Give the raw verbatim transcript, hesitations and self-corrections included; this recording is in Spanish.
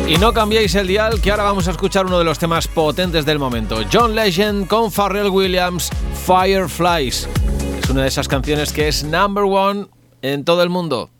Y no cambiéis el dial, que ahora vamos a escuchar uno de los temas potentes del momento. John Legend con Pharrell Williams, Fireflies. Es una de esas canciones que es number one en todo el mundo.